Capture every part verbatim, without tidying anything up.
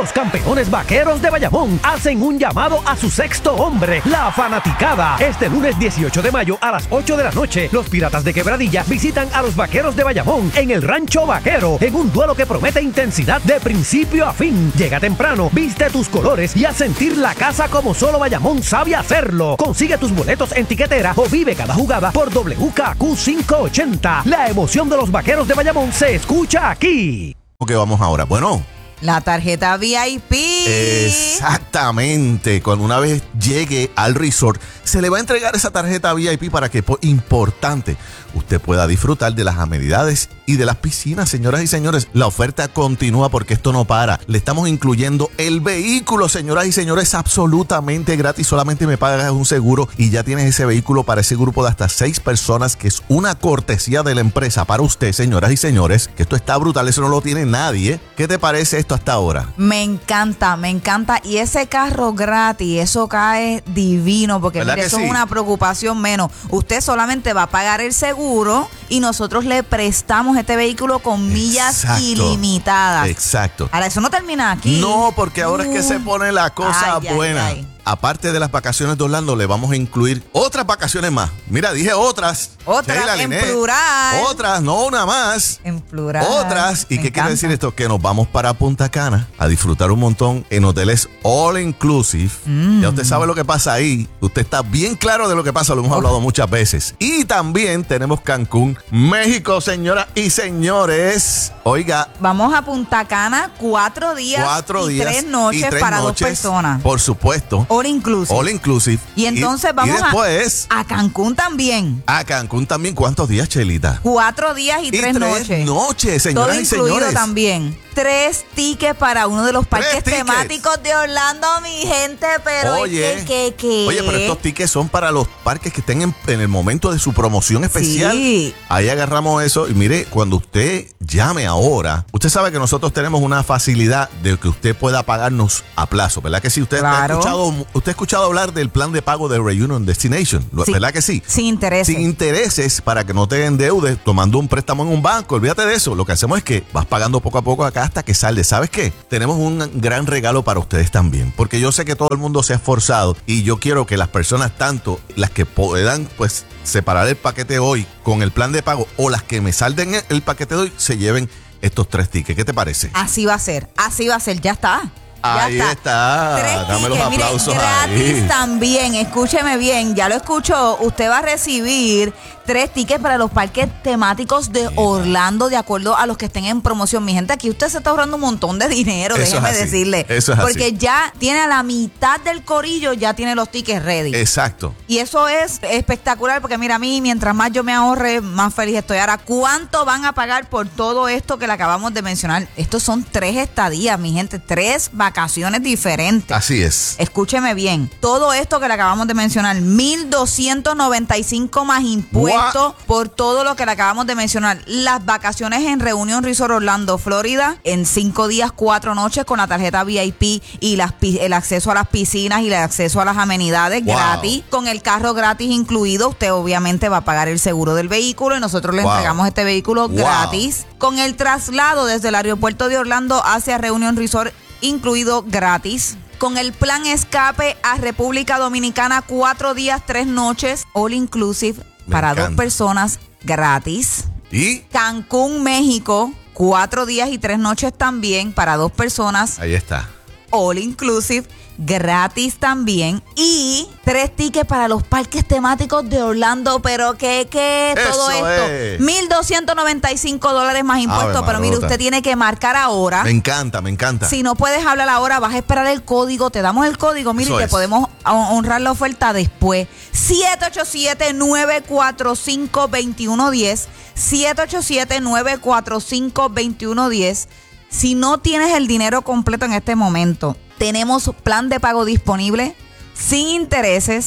Los campeones vaqueros de Bayamón hacen un llamado a su sexto hombre, la fanaticada. Este lunes dieciocho de mayo a las ocho de la noche, los Piratas de Quebradilla visitan a los vaqueros de Bayamón en el Rancho Vaquero, en un duelo que promete intensidad de principio a fin. Llega temprano, viste tus colores y a sentir la casa como solo Bayamón sabe hacerlo. Consigue tus boletos en tiquetera o vive cada jugada por W K Q quinientos ochenta. La emoción de los vaqueros de Bayamón se escucha aquí. ¿Qué vamos ahora? Bueno, la tarjeta V I P. Exactamente. Cuando una vez llegue al resort, se le va a entregar esa tarjeta V I P para que, importante, usted pueda disfrutar de las amenidades y de las piscinas. Señoras y señores, la oferta continúa porque esto no para. Le estamos incluyendo el vehículo, señoras y señores, absolutamente gratis. Solamente me pagas un seguro y ya tienes ese vehículo para ese grupo de hasta seis personas, que es una cortesía de la empresa para usted, señoras y señores, que esto está brutal. Eso no lo tiene nadie. ¿Qué te parece esto hasta ahora? Me encanta, me encanta. Y ese carro gratis, eso cae divino, porque mire, eso sí? Es una preocupación menos. Usted solamente va a pagar el seguro y nosotros le prestamos este vehículo con millas Exacto. ilimitadas. Exacto. Ahora, eso no termina aquí. No, porque ahora uh. es que se pone la cosa ay, buena. Ay, ay. Aparte de las vacaciones de Orlando, le vamos a incluir otras vacaciones más. Mira, dije otras. Otras, Sheila, en Linet. Plural. Otras, no una más. En plural. Otras. ¿Y Me qué encanta. quiere decir esto? Que nos vamos para Punta Cana a disfrutar un montón en hoteles all inclusive. Mm. Ya usted sabe lo que pasa ahí. Usted está bien claro de lo que pasa, lo hemos oh. hablado muchas veces. Y también tenemos Cancún, México, señoras y señores. Oiga. Vamos a Punta Cana cuatro días, cuatro y, días tres noches y tres para noches, dos personas. Por supuesto. All inclusive. All inclusive. Y entonces y, vamos y después, a, a Cancún también. A Cancún también. ¿Cuántos días, Chelita? Cuatro días y, y tres, tres noches. noches, señoras Todo y incluido señores. También. Tres tickets para uno de los parques temáticos de Orlando, mi gente. Pero oye, es que, que, que. Oye, pero estos tickets son para los parques que estén en, en el momento de su promoción especial. Sí. Ahí agarramos eso. Y mire, cuando usted llame ahora, usted sabe que nosotros tenemos una facilidad de que usted pueda pagarnos a plazo, ¿verdad que sí? Usted, claro. ha, escuchado, usted ha escuchado hablar del plan de pago de Reunion Destination, sí. ¿verdad que sí? Sin intereses. Sin intereses, para que no te endeudes tomando un préstamo en un banco. Olvídate de eso. Lo que hacemos es que vas pagando poco a poco acá hasta que salde. ¿Sabes qué? Tenemos un gran regalo para ustedes también, porque yo sé que todo el mundo se ha esforzado y yo quiero que las personas, tanto las que puedan pues separar el paquete hoy con el plan de pago o las que me salden el paquete de hoy, se lleven estos tres tickets. ¿Qué te parece? Así va a ser, así va a ser, ya está. Ya ahí está. está. Tres Dame los tickets. aplausos. Mire, gratis ahí. también, escúcheme bien, ya lo escuchó, usted va a recibir tres tickets para los parques temáticos de Orlando, de acuerdo a los que estén en promoción. Mi gente, aquí usted se está ahorrando un montón de dinero, Eso déjeme es así. decirle. Eso es porque así. ya tiene a la mitad del corillo, ya tiene los tickets ready. Exacto. Y eso es espectacular, porque mira, a mí, mientras más yo me ahorre, más feliz estoy. Ahora, ¿cuánto van a pagar por todo esto que le acabamos de mencionar? Estos son tres estadías, mi gente, tres vacaciones diferentes. Así es. Escúcheme bien, todo esto que le acabamos de mencionar, mil doscientos noventa y cinco más impuestos What? Por todo lo que le acabamos de mencionar. Las vacaciones en Reunion Resort Orlando, Florida, en cinco días, cuatro noches con la tarjeta V I P y las, el acceso a las piscinas y el acceso a las amenidades wow. gratis, con el carro gratis incluido. Usted obviamente va a pagar el seguro del vehículo y nosotros le wow. entregamos este vehículo wow. gratis, con el traslado desde el aeropuerto de Orlando hacia Reunion Resort incluido gratis, con el plan escape a República Dominicana, cuatro días, tres noches, all inclusive, me para encanta. Dos personas gratis. ¿Y? Cancún, México, cuatro días y tres noches también para dos personas. Ahí está. All inclusive, gratis también. Y tres tickets para los parques temáticos de Orlando. Pero ¿qué, qué todo Eso esto? Es. mil doscientos noventa y cinco dólares más impuestos. Pero mire, usted tiene que marcar ahora. Me encanta, me encanta. Si no puedes hablar ahora, vas a esperar el código. Te damos el código, mire, y te es. podemos honrar la oferta después. siete ocho siete, nueve cuatro cinco, dos uno uno cero. siete ocho siete, nueve cuatro cinco, dos uno uno cero. Si no tienes el dinero completo en este momento, tenemos plan de pago disponible sin intereses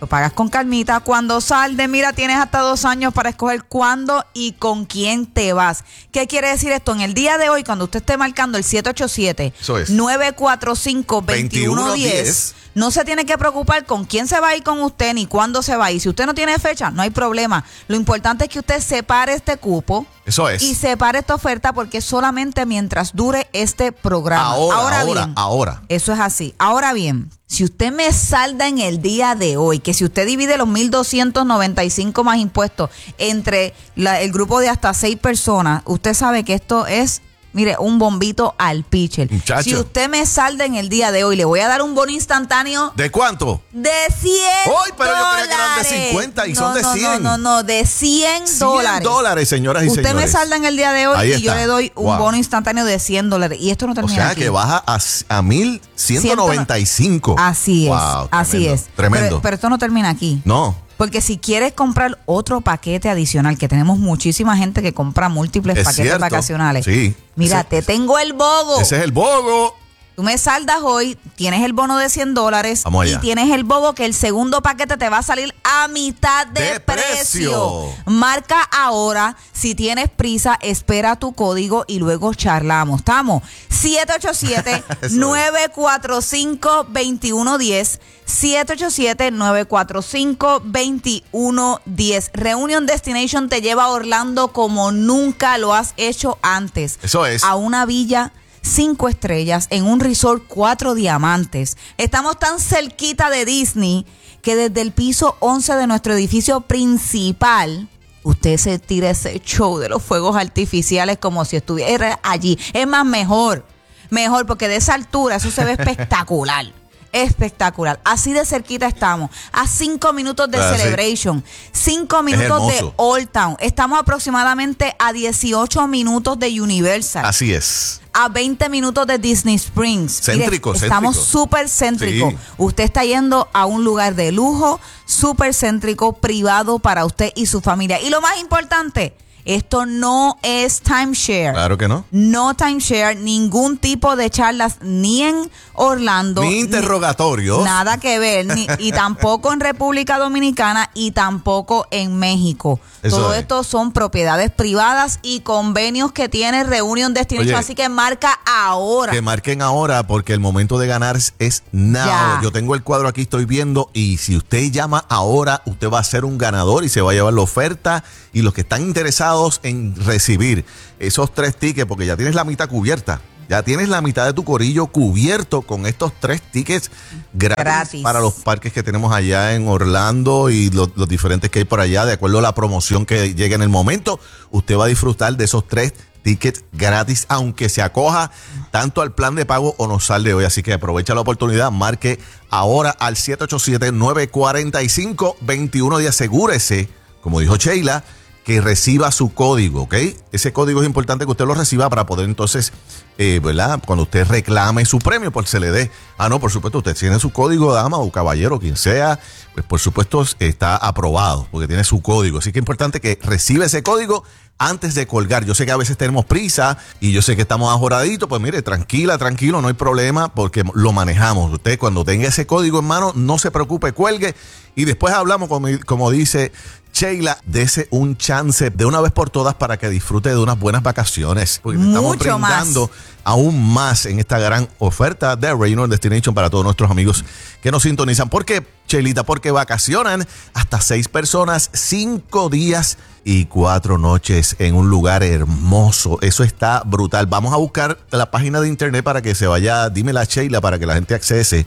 Lo pagas con calmita. Cuando salde, mira, tienes hasta dos años para escoger cuándo y con quién te vas. ¿Qué quiere decir esto? En el día de hoy, cuando usted esté marcando el siete ocho siete, nueve cuatro cinco, dos uno uno cero, no se tiene que preocupar con quién se va a ir con usted ni cuándo se va a ir. Si usted no tiene fecha, no hay problema. Lo importante es que usted separe este cupo. Eso es. Y separe esta oferta porque solamente mientras dure este programa. Ahora, ahora, ahora, bien, ahora. Eso es así. Ahora bien, si usted me salda en el día de hoy, que si usted divide los mil doscientos noventa y cinco más impuestos entre la, el grupo de hasta seis personas, usted sabe que esto es... Mire, un bombito al pitcher. Muchacho. Si usted me salda en el día de hoy, le voy a dar un bono instantáneo. ¿De cuánto? De cien ¡Ay, pero yo creía que eran de cincuenta y no, son de no, cien! No, no, no, de cien dólares. cien dólares, señoras y usted señores. Usted me salda en el día de hoy Ahí y está. yo le doy un Wow. bono instantáneo de cien dólares. Y esto no termina O sea, aquí. que baja a, a mil ciento noventa y cinco. Así es, Wow, así tremendo, es. Tremendo. Pero, pero esto no termina aquí. No. Porque si quieres comprar otro paquete adicional, que tenemos muchísima gente que compra múltiples Es paquetes cierto. vacacionales. Sí. Mira, Ese- te tengo el bogo. Ese es el bogo. Tú me saldas hoy, tienes el bono de cien dólares Vamos y allá. tienes el bogo que el segundo paquete te va a salir a mitad de, De precio. precio. Marca ahora, si tienes prisa, espera tu código y luego charlamos. Estamos siete ocho siete, nueve cuatro cinco, dos uno uno cero, siete ocho siete, nueve cuatro cinco, dos uno uno cero. Reunion Destination te lleva a Orlando como nunca lo has hecho antes. Eso es. A una villa cinco estrellas en un resort cuatro diamantes. Estamos tan cerquita de Disney que desde el piso once de nuestro edificio principal usted se tira ese show de los fuegos artificiales como si estuviera allí. Es más, mejor, mejor porque de esa altura eso se ve espectacular. Espectacular. Así de cerquita estamos. A cinco minutos de Ah, sí. Celebration. Cinco minutos de hermoso. Old Town. Estamos aproximadamente a dieciocho minutos de Universal. Así es. A veinte minutos de Disney Springs. Céntrico, Mire, estamos céntrico. súper céntricos. Sí. Usted está yendo a un lugar de lujo, súper céntrico, privado para usted y su familia. Y lo más importante, esto no es timeshare. Claro que no. No timeshare, ningún tipo de charlas ni en Orlando. Ni interrogatorios. Nada que ver. Ni, y tampoco en República Dominicana y tampoco en México. Eso Todo es. esto son propiedades privadas y convenios que tiene Reunion Destination. Oye, así que marca ahora. Que marquen ahora porque el momento de ganar es now. Ya. Yo tengo el cuadro aquí, estoy viendo, y si usted llama ahora, usted va a ser un ganador y se va a llevar la oferta. Y los que están interesados en recibir esos tres tickets, porque ya tienes la mitad cubierta. Ya tienes la mitad de tu corillo cubierto con estos tres tickets gratis, Gratis. para los parques que tenemos allá en Orlando y los, los diferentes que hay por allá, de acuerdo a la promoción que llegue en el momento. Usted va a disfrutar de esos tres tickets gratis, aunque se acoja tanto al plan de pago o no sal de hoy. Así que aprovecha la oportunidad, marque ahora al siete ocho siete, nueve cuatro cinco, dos uno y asegúrese, como dijo Sheila, que reciba su código, ¿ok? Ese código es importante que usted lo reciba para poder entonces, eh, ¿verdad? Cuando usted reclame su premio, pues se le dé. Ah, no, por supuesto, usted tiene su código, dama o caballero, quien sea, pues por supuesto está aprobado, porque tiene su código. Así que es importante que reciba ese código antes de colgar. Yo sé que a veces tenemos prisa y yo sé que estamos ajoraditos, pues mire, tranquila, tranquilo, no hay problema porque lo manejamos. Usted cuando tenga ese código en mano, no se preocupe, cuelgue y después hablamos, como, como dice Sheila, dese un chance de una vez por todas para que disfrute de unas buenas vacaciones. Porque te estamos Mucho brindando más. aún más en esta gran oferta de Reunion Destination para todos nuestros amigos que nos sintonizan. ¿Por qué, Sheilita? Porque vacacionan hasta seis personas, cinco días y cuatro noches en un lugar hermoso. Eso está brutal. Vamos a buscar la página de internet para que se vaya, dime la Sheila, para que la gente accese.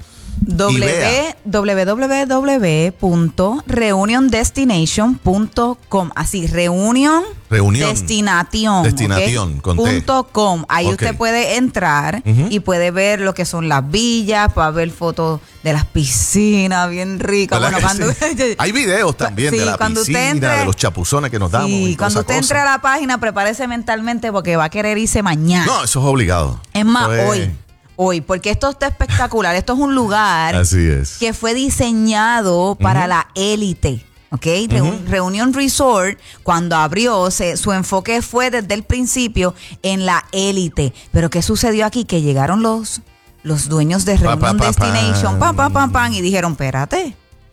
w w w punto reunion destination punto com. Así, reunion, Reunión. Destination, Destination, ¿ok? con T. punto com. Ahí Ok. usted puede entrar Ujú. y puede ver lo que son las villas, puede ver fotos de las piscinas bien ricas. ¿Verdad Bueno, que cuando, sí? Hay videos también Sí, de la cuando usted piscina, entre- de los chapuzones que nos damos. Sí, y toda cuando esa usted cosa. entre a la página, prepárese mentalmente porque va a querer irse mañana. No, eso es obligado. Es más, Eso es- hoy. Hoy, porque esto está espectacular. Esto es un lugar Así es. que fue diseñado para la élite. ¿Ok? Reu- Reunion Resort, cuando abrió, se, su enfoque fue desde el principio en la élite. Pero ¿qué sucedió aquí? Que llegaron los, los dueños de Pa, Reunion pa, pa, Destination, pam. pam, pam, pam, pam, y dijeron, espérate,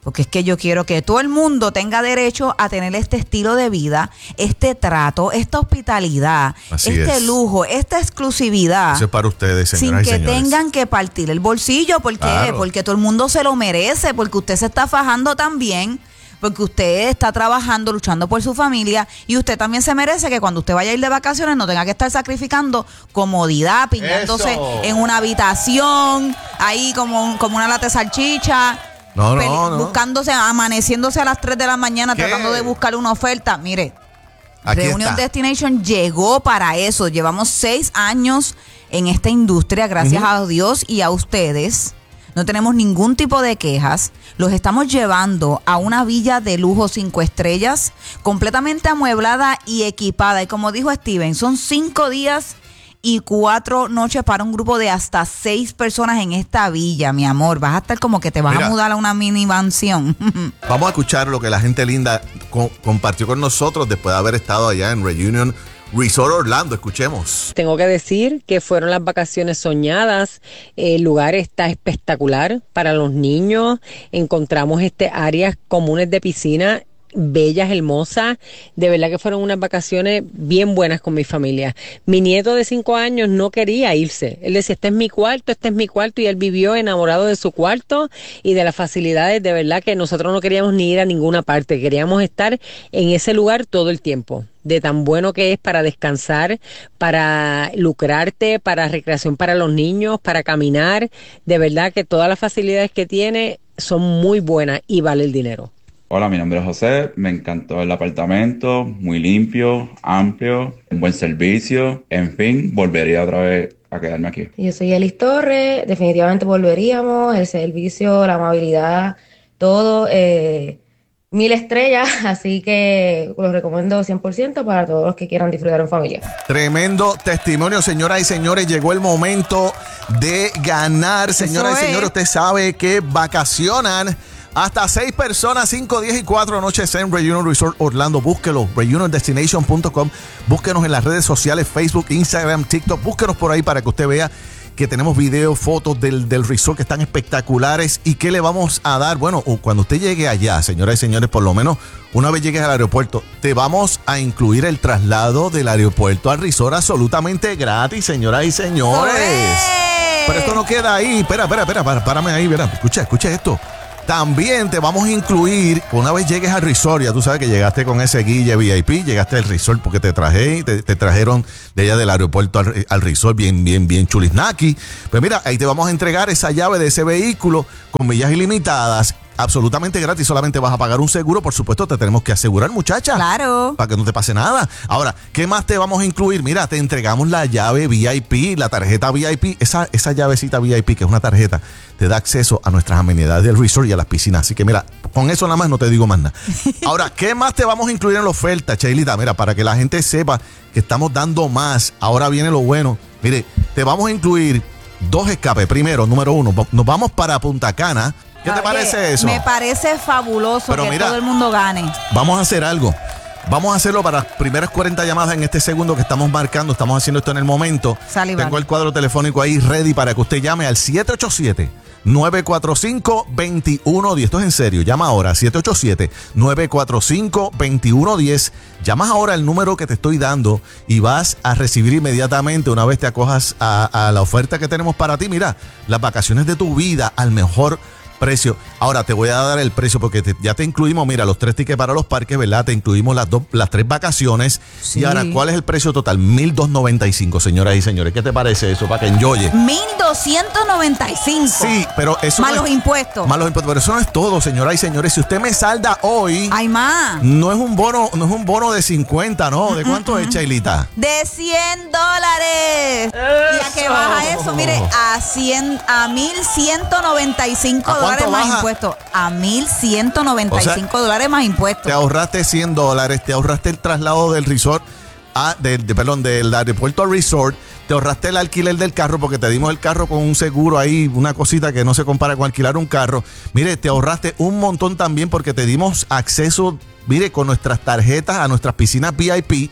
porque es que yo quiero que todo el mundo tenga derecho a tener este estilo de vida, este trato, esta hospitalidad, Así este es. lujo, esta exclusividad. Eso es para ustedes, Sin señoras y que señores. tengan que partir el bolsillo. ¿Por qué? Claro. Porque todo el mundo se lo merece, porque usted se está fajando también, porque usted está trabajando, luchando por su familia, y usted también se merece que cuando usted vaya a ir de vacaciones no tenga que estar sacrificando comodidad, piñándose Eso. en una habitación, ahí como, como una lata de salchicha. No, no, Peli- no. Buscándose, amaneciéndose a las tres de la mañana, ¿Qué? tratando de buscar una oferta. Mire, Aquí Reunion está. Destination llegó para eso. Llevamos seis años en esta industria, gracias Ujú. a Dios y a ustedes. No tenemos ningún tipo de quejas. Los estamos llevando a una villa de lujo cinco estrellas, completamente amueblada y equipada. Y como dijo Steven, son cinco días y cuatro noches para un grupo de hasta seis personas en esta villa, mi amor. Vas a estar como que te vas Mira. a mudar a una mini mansión. Vamos a escuchar lo que la gente linda co- compartió con nosotros después de haber estado allá en Reunion Resort Orlando. Escuchemos. Tengo que decir que fueron las vacaciones soñadas. El lugar está espectacular para los niños. Encontramos este áreas comunes de piscina bellas, hermosas. De verdad que fueron unas vacaciones bien buenas con mi familia. Mi nieto de cinco años no quería irse. Él decía, este es mi cuarto, este es mi cuarto, y él vivió enamorado de su cuarto y de las facilidades. De verdad que nosotros no queríamos ni ir a ninguna parte. Queríamos estar en ese lugar todo el tiempo. De tan bueno que es para descansar, para lucrarte, para recreación para los niños, para caminar. De verdad que todas las facilidades que tiene son muy buenas y vale el dinero. Hola, mi nombre es José, me encantó el apartamento, muy limpio, amplio, un buen servicio, en fin, volvería otra vez a quedarme aquí. Yo soy Elis Torres, definitivamente volveríamos, el servicio, la amabilidad, todo, eh, mil estrellas, así que lo recomiendo cien por ciento para todos los que quieran disfrutar en familia. Tremendo testimonio, señoras y señores. Llegó el momento de ganar, señoras Eso y es. señores. Usted sabe que vacacionan hasta seis personas, cinco días y cuatro noches en Reunion Resort Orlando. Búsquelo, reunion destination punto com. Búsquenos en las redes sociales, Facebook, Instagram, TikTok. Búsquenos por ahí para que usted vea que tenemos videos, fotos del, del resort que están espectaculares. ¿Y qué le vamos a dar? Bueno, cuando usted llegue allá, señoras y señores, por lo menos una vez llegues al aeropuerto, te vamos a incluir el traslado del aeropuerto al resort absolutamente gratis, señoras y señores. ¡Olé! Pero esto no queda ahí. Espera, espera, espera, para- párame ahí, verá. Escucha, escucha esto. También te vamos a incluir, una vez llegues al resort, ya tú sabes que llegaste con ese guille V I P, llegaste al resort porque te traje, te, te trajeron de allá del aeropuerto al, al resort bien, bien, bien chulisnaki. Pues mira, ahí te vamos a entregar esa llave de ese vehículo con millas ilimitadas, absolutamente gratis. Solamente vas a pagar un seguro, por supuesto, te tenemos que asegurar, muchacha. Claro. Para que no te pase nada. Ahora, ¿qué más te vamos a incluir? Mira, te entregamos la llave V I P, la tarjeta V I P. Esa, esa llavecita V I P, que es una tarjeta, te da acceso a nuestras amenidades del resort y a las piscinas. Así que mira, con eso nada más no te digo más nada. Ahora, ¿qué más te vamos a incluir en la oferta, Cheilita? Mira, para que la gente sepa que estamos dando más. Ahora viene lo bueno. Mire, te vamos a incluir dos escapes. Primero, número uno, nos vamos para Punta Cana. ¿Qué te Oye, parece eso? Me parece fabuloso Pero que mira, todo el mundo gane. Vamos a hacer algo. Vamos a hacerlo para las primeras cuarenta llamadas en este segundo que estamos marcando. Estamos haciendo esto en el momento. Sale, Tengo vale. el cuadro telefónico ahí ready para que usted llame al siete ocho siete, nueve cuatro cinco, dos uno uno cero. Esto es en serio. Llama ahora, siete ocho siete, nueve cuatro cinco, dos uno uno cero. Llamas ahora el número que te estoy dando y vas a recibir inmediatamente, una vez te acojas a, a la oferta que tenemos para ti. Mira, las vacaciones de tu vida al mejor precio. Ahora te voy a dar el precio porque te- ya te incluimos, mira, los tres tickets para los parques, ¿verdad? Te incluimos las dos, las tres vacaciones. Sí. Y ahora, ¿cuál es el precio total? mil doscientos noventa y cinco, señoras y señores. ¿Qué te parece eso? Para que enjoye. mil doscientos noventa y cinco. Sí, pero eso Más no los es- impuestos. Más los impuestos, pero eso no es todo, señoras y señores. Si usted me salda hoy, Hay más. no es un bono, no es un bono de cincuenta, ¿no? ¿De cuánto es, Chailita? De cien dólares. ¿Y a qué baja eso? Mire, a cien, a mil ciento noventa y cinco ¿A cuánto dólares más baja? impuestos. A mil ciento noventa y cinco O sea, dólares más impuestos. Te ahorraste cien dólares, te ahorraste el traslado del resort, a, de, de- perdón, del aeropuerto al resort, te ahorraste el alquiler del carro porque te dimos el carro con un seguro ahí, una cosita que no se compara con alquilar un carro. Mire, te ahorraste un montón también porque te dimos acceso, mire, con nuestras tarjetas a nuestras piscinas V I P,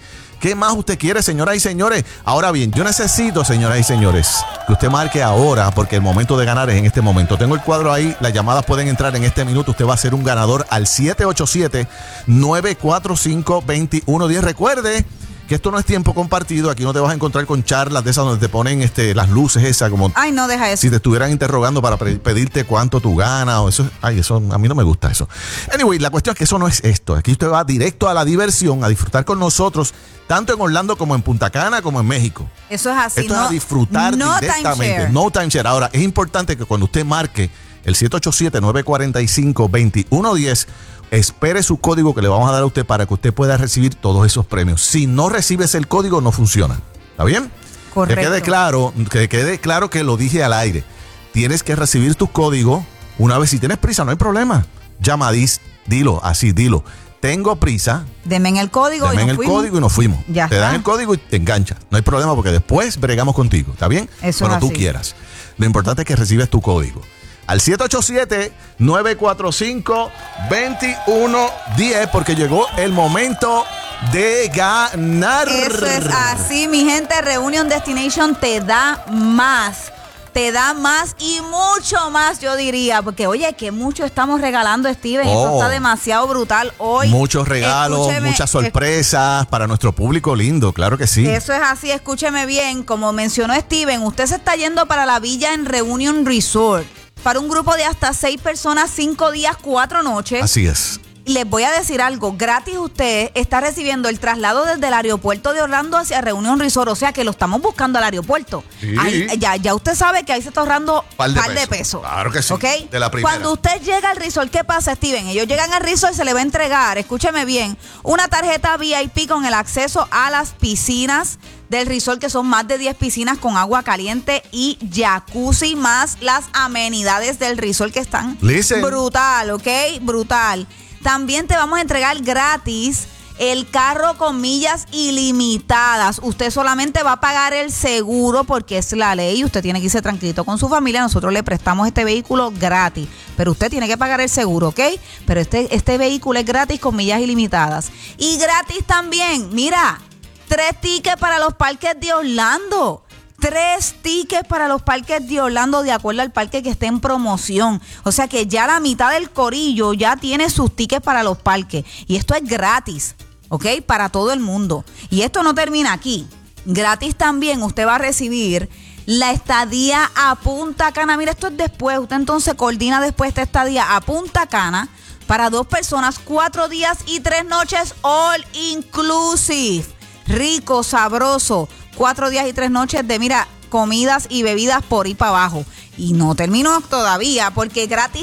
¿Qué más usted quiere, señoras y señores? Ahora bien, yo necesito, señoras y señores, que usted marque ahora, porque el momento de ganar es en este momento. Tengo el cuadro ahí, las llamadas pueden entrar en este minuto. Usted va a ser un ganador al siete ocho siete, nueve cuatro cinco, dos uno uno cero. Recuerde que esto no es tiempo compartido. Aquí no te vas a encontrar con charlas de esas donde te ponen este, las luces esas, como ay, no, deja eso. si te estuvieran interrogando para pre- pedirte cuánto tú ganas o eso. Ay, eso a mí no me gusta eso. Anyway, la cuestión es que eso no es esto. Aquí usted va directo a la diversión, a disfrutar con nosotros, tanto en Orlando como en Punta Cana, como en México. Eso es así. Esto no, es a disfrutar no directamente. Timeshare. No timeshare. Ahora, es importante que cuando usted marque el siete ocho siete, nueve cuatro cinco, dos uno uno cero, espere su código que le vamos a dar a usted para que usted pueda recibir todos esos premios. Si no recibes el código, no funciona. ¿Está bien? Correcto. Que quede claro, que quede claro que lo dije al aire. Tienes que recibir tu código una vez. Si tienes prisa, no hay problema. Llama, dis, dilo, así, dilo. Tengo prisa. Deme en el código Deme y en nos el fuimos. código y nos fuimos. Ya te está. dan el código y te enganchas. No hay problema porque después bregamos contigo. ¿Está bien? Eso Cuando es tú así. quieras. Lo importante es que recibes tu código. Al siete ocho siete, nueve cuatro cinco, dos uno uno cero porque llegó el momento de ganar. Eso es así, mi gente. Reunion Destination te da más. Te da más y mucho más, yo diría. Porque, oye, que mucho estamos regalando, Steven. Oh. Esto está demasiado brutal hoy. Muchos regalos, Escúcheme, muchas sorpresas para nuestro público lindo, claro que sí. Eso es así, escúcheme bien. Como mencionó Steven, usted se está yendo para la villa en Reunion Resort. Para un grupo de hasta seis personas, cinco días, cuatro noches. Así es. Les voy a decir algo, gratis usted está recibiendo el traslado desde el aeropuerto de Orlando hacia Reunion Resort, o sea que lo estamos buscando al aeropuerto. Sí. Ahí, ya, ya usted sabe que ahí se está ahorrando Par de par de pesos. pesos. Claro que sí, ¿Ok? de la primera. Cuando usted llega al resort, ¿qué pasa, Steven? Ellos llegan al resort y se le va a entregar, escúcheme bien, una tarjeta V I P con el acceso a las piscinas del resort, que son más de diez piscinas con agua caliente y jacuzzi, más las amenidades del resort que están Listen. brutal, ¿ok? Brutal. También te vamos a entregar gratis el carro con millas ilimitadas. Usted solamente va a pagar el seguro porque es la ley. Usted tiene que irse tranquilito con su familia. Nosotros le prestamos este vehículo gratis, pero usted tiene que pagar el seguro, ¿ok? Pero este, este vehículo es gratis con millas ilimitadas. Y gratis también, mira, tres tickets para los parques de Orlando. Tres tickets para los parques de Orlando de acuerdo al parque que esté en promoción. O sea que ya la mitad del corillo ya tiene sus tickets para los parques. Y esto es gratis, ¿ok? Para todo el mundo. Y esto no termina aquí. Gratis también usted va a recibir la estadía a Punta Cana. Mira, esto es después. Usted entonces coordina después esta estadía a Punta Cana para dos personas, cuatro días y tres noches all inclusive. Rico, sabroso. Cuatro días y tres noches de, mira, comidas y bebidas por ahí para abajo. Y no terminó todavía, porque gratis